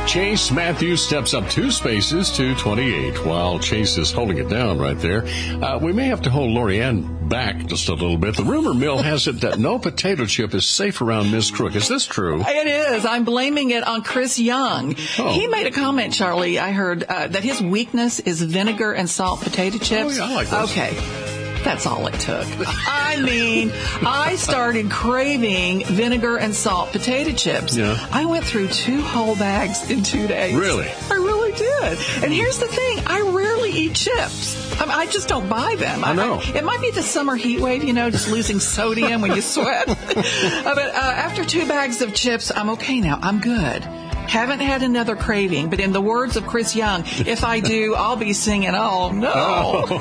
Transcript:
Chase Matthews steps up 2 spaces to 28, while Chase is holding it down right there. We may have to hold Lorianne back just a little bit. The rumor mill has it that no potato chip is safe around Ms. Crook. Is this true? It is. I'm blaming it on Chris Young. Oh. He made a comment, Charlie, I heard, that his weakness is vinegar and salt potato chips. Oh, yeah, I like those. Okay. That's all it took. I mean, I started craving vinegar and salt potato chips. Yeah. I went through 2 whole bags in 2 days. Really? I really did. And here's the thing. I rarely eat chips. I just don't buy them. I know. It might be the summer heat wave, just losing sodium when you sweat. But after 2 bags of chips, I'm okay now. I'm good. Haven't had another craving, but in the words of Chris Young, if I do, I'll be singing, oh no.